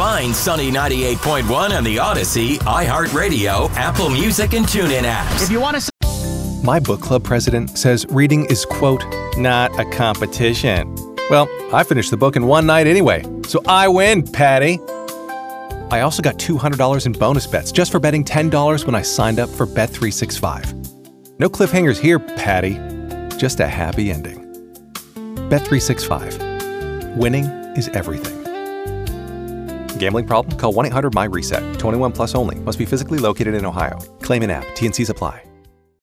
Find Sunny 98.1 on the Odyssey, iHeartRadio, Apple Music, and TuneIn apps. If you want to... My book club president says reading is, quote, not a competition. Well, I finished the book in one night anyway, so I win, Patty. I also got $200 in bonus bets just for betting $10 when I signed up for Bet365. No cliffhangers here, Patty. Just a happy ending. Bet365. Winning is everything. Gambling problem? Call 1-800-MY-RESET. 21 plus only. Must be physically located in Ohio. Claim in app. T&Cs apply.